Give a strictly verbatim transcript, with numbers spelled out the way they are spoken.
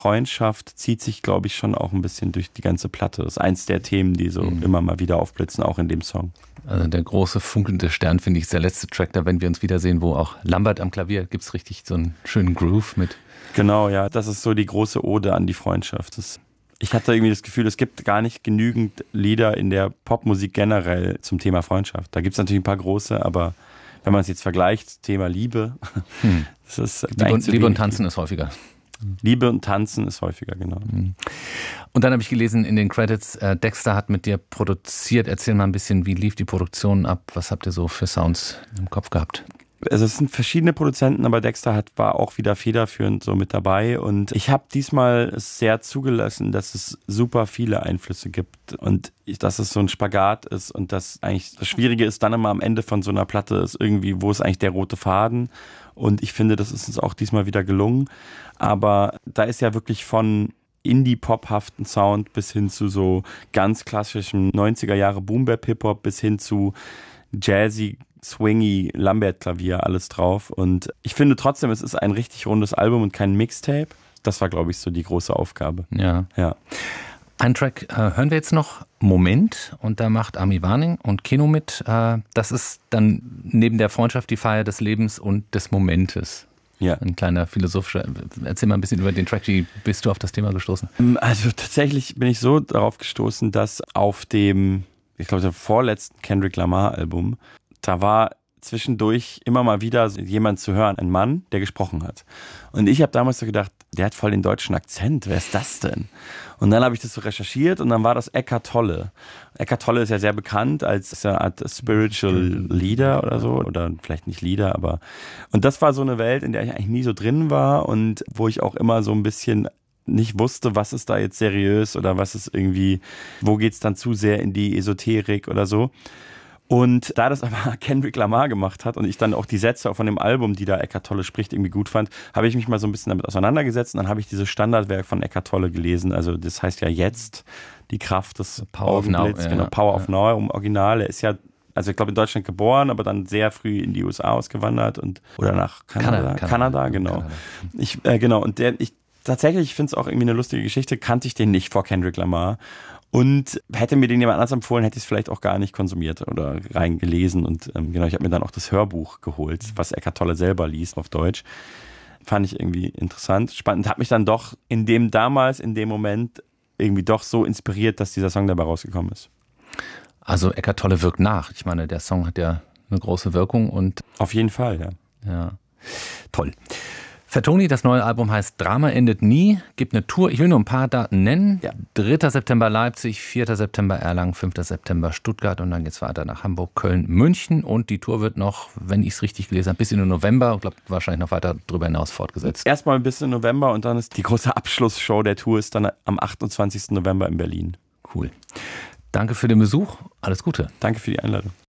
Freundschaft zieht sich, glaube ich, schon auch ein bisschen durch die ganze Platte. Das ist eins der Themen, die so mhm. immer mal wieder aufblitzen, auch in dem Song. Also der große funkelnde Stern, finde ich, ist der letzte Track da, wenn wir uns wiedersehen, wo auch Lambert am Klavier, gibt es richtig so einen schönen Groove mit. Genau, ja, das ist so die große Ode an die Freundschaft. Das, ich hatte irgendwie das Gefühl, es gibt gar nicht genügend Lieder in der Popmusik generell zum Thema Freundschaft. Da gibt es natürlich ein paar große, aber wenn man es jetzt vergleicht, Thema Liebe, hm. das ist Liebe, und, Liebe und Tanzen ist häufiger. Liebe und Tanzen ist häufiger, genau. Und dann habe ich gelesen in den Credits, äh, Dexter hat mit dir produziert. Erzähl mal ein bisschen, wie lief die Produktion ab? Was habt ihr so für Sounds im Kopf gehabt? Also es sind verschiedene Produzenten, aber Dexter hat, war auch wieder federführend so mit dabei. Und ich habe diesmal es sehr zugelassen, dass es super viele Einflüsse gibt und ich, dass es so ein Spagat ist und dass eigentlich das Schwierige ist dann immer am Ende von so einer Platte ist irgendwie, wo ist eigentlich der rote Faden? Und ich finde, das ist uns auch diesmal wieder gelungen. Aber da ist ja wirklich von Indie-Pop-haften Sound bis hin zu so ganz klassischem neunziger Jahre Boom-Bap-Hip-Hop bis hin zu Jazzy, Swingy, Lambert-Klavier, alles drauf. Und ich finde trotzdem, es ist ein richtig rundes Album und kein Mixtape. Das war, glaube ich, so die große Aufgabe. Ja. ja. Ein Track äh, hören wir jetzt noch, Moment, und da macht Army Warning und Keno mit. Äh, das ist dann neben der Freundschaft die Feier des Lebens und des Momentes. Ja. Ein kleiner philosophischer. Erzähl mal ein bisschen über den Track. Wie bist du auf das Thema gestoßen? Also tatsächlich bin ich so darauf gestoßen, dass auf dem, ich glaube, dem vorletzten Kendrick Lamar-Album, da war zwischendurch immer mal wieder jemand zu hören, ein Mann, der gesprochen hat. Und ich habe damals so gedacht, der hat voll den deutschen Akzent, wer ist das denn? Und dann habe ich das so recherchiert und dann war das Eckart Tolle. Eckart Tolle ist ja sehr bekannt als eine Art Spiritual Leader oder so, oder vielleicht nicht Leader, aber und das war so eine Welt, in der ich eigentlich nie so drin war und wo ich auch immer so ein bisschen nicht wusste, was ist da jetzt seriös oder was ist irgendwie, wo geht's dann zu sehr in die Esoterik oder so. Und da das aber Kendrick Lamar gemacht hat und ich dann auch die Sätze von dem Album, die da Eckart Tolle spricht, irgendwie gut fand, habe ich mich mal so ein bisschen damit auseinandergesetzt und dann habe ich dieses Standardwerk von Eckart Tolle gelesen. Also das heißt ja jetzt die Kraft des Power of Now. Ja, genau, Power ja. of Now im Original. Er ist ja, also ich glaube in Deutschland geboren, aber dann sehr früh in die U S A ausgewandert und oder nach Kanada. Kanada, Kanada, Kanada genau. Kanada. Ich, äh, genau, und der, ich tatsächlich, ich finde es auch irgendwie eine lustige Geschichte, kannte ich den nicht vor Kendrick Lamar. Und hätte mir den jemand anders empfohlen, hätte ich es vielleicht auch gar nicht konsumiert oder reingelesen. Und ähm, genau, ich habe mir dann auch das Hörbuch geholt, was Eckart Tolle selber liest auf Deutsch. Fand ich irgendwie interessant, spannend. Hat mich dann doch in dem damals, in dem Moment irgendwie doch so inspiriert, dass dieser Song dabei rausgekommen ist. Also Eckart Tolle wirkt nach. Ich meine, der Song hat ja eine große Wirkung. Und auf jeden Fall, ja. Ja, toll. Fatoni, das neue Album heißt Drama endet nie, gibt eine Tour. Ich will nur ein paar Daten nennen. Ja. dritter September Leipzig, vierter September Erlangen, fünfter September Stuttgart und dann geht es weiter nach Hamburg, Köln, München. Und die Tour wird noch, wenn ich es richtig gelesen habe, bis in den November, ich glaube wahrscheinlich noch weiter darüber hinaus fortgesetzt. Erstmal bis in November und dann ist die große Abschlussshow der Tour ist dann am achtundzwanzigsten November in Berlin. Cool. Danke für den Besuch. Alles Gute. Danke für die Einladung.